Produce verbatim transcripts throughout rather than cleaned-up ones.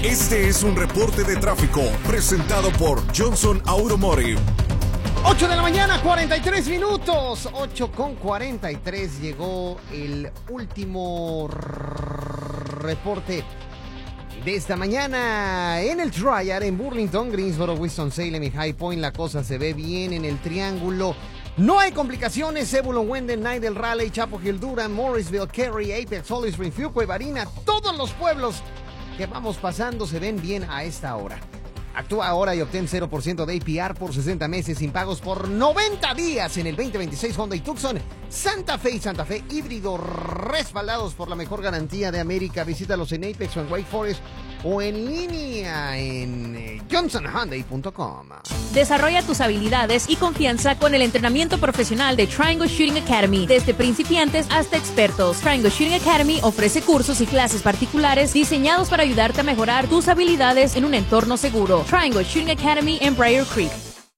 Este es un reporte de tráfico presentado por Johnson Automotive. ocho de la mañana, cuarenta y tres minutos. ocho con cuarenta y tres llegó el último reporte de esta mañana en el Triad, en Burlington, Greensboro, Winston-Salem y High Point. La cosa se ve bien en el triángulo. No hay complicaciones. Zebulon, Wenden, Nidell, Raleigh, Chapel Hill, Durham, Morrisville, Cary, Apex, Holly Spring, Fuquay, Varina. Todos los pueblos que vamos pasando se ven bien a esta hora. Actúa ahora y obtén cero por ciento de A P R por sesenta meses sin pagos por noventa días en el veinte veintiséis Hyundai Tucson, Santa Fe y Santa Fe híbrido, respaldados por la mejor garantía de América. Visítalos en Apex o en Wake Forest o en línea en eh, johnson hyundai punto com. Desarrolla tus habilidades y confianza con el entrenamiento profesional de Triangle Shooting Academy. Desde principiantes hasta expertos, Triangle Shooting Academy ofrece cursos y clases particulares diseñados para ayudarte a mejorar tus habilidades en un entorno seguro. Triangle Shooting Academy en Briar Creek.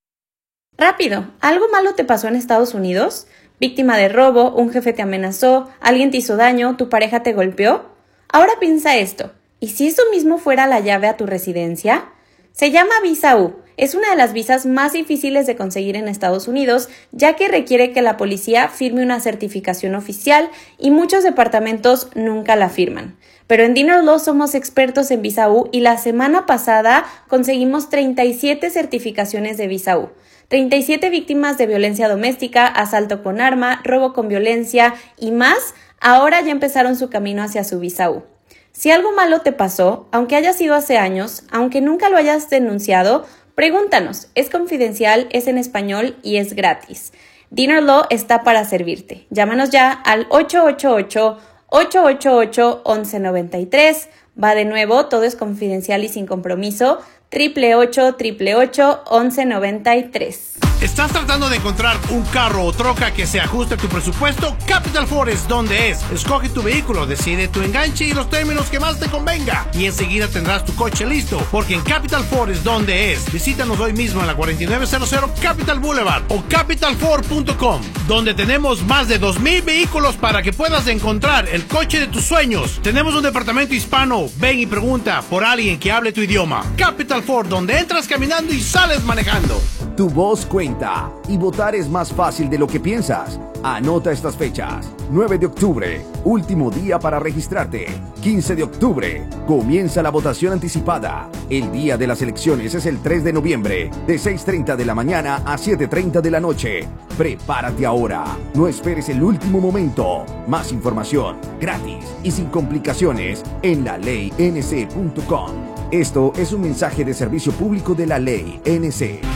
Rápido, ¿algo malo te pasó en Estados Unidos? ¿Víctima de robo? ¿Un jefe te amenazó? ¿Alguien te hizo daño? ¿Tu pareja te golpeó? Ahora piensa esto. ¿Y si eso mismo fuera la llave a tu residencia? Se llama Visa U. Es una de las visas más difíciles de conseguir en Estados Unidos, ya que requiere que la policía firme una certificación oficial y muchos departamentos nunca la firman. Pero en Dinner Law somos expertos en Visa U y la semana pasada conseguimos treinta y siete certificaciones de Visa U. treinta y siete víctimas de violencia doméstica, asalto con arma, robo con violencia y más, ahora ya empezaron su camino hacia su Visa U. Si algo malo te pasó, aunque haya sido hace años, aunque nunca lo hayas denunciado, pregúntanos. Es confidencial, es en español y es gratis. Dinner Law está para servirte. Llámanos ya al ocho ocho ocho, ocho ocho ocho, once noventa y tres. Va de nuevo, todo es confidencial y sin compromiso. Triple ocho, triple ocho, once noventa y tres. ¿Estás tratando de encontrar un carro o troca que se ajuste a tu presupuesto? Capital Ford es donde es. Escoge tu vehículo, decide tu enganche y los términos que más te convenga. Y enseguida tendrás tu coche listo, porque en Capital Ford es donde es. Visítanos hoy mismo en la cuarenta y nueve cero cero Capital Boulevard o capital ford punto com, donde tenemos más de dos mil vehículos para que puedas encontrar el coche de tus sueños. Tenemos un departamento hispano. Ven y pregunta por alguien que hable tu idioma. Capital Ford, donde entras caminando y sales manejando. Tu voz cuenta y votar es más fácil de lo que piensas. Anota estas fechas. nueve de octubre, último día para registrarte. quince de octubre, comienza la votación anticipada. El día de las elecciones es el tres de noviembre, de seis treinta de la mañana a siete treinta de la noche. Prepárate ahora. No esperes el último momento. Más información, gratis y sin complicaciones, en la ley n c punto com. Esto es un mensaje de servicio público de la ley N C.